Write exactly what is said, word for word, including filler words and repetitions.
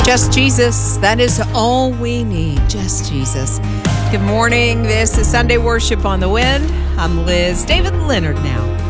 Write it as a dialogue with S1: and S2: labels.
S1: Just Jesus. That is all we need. Just Jesus. Good morning. This is Sunday Worship on the Wind. I'm Liz. David Leonard now.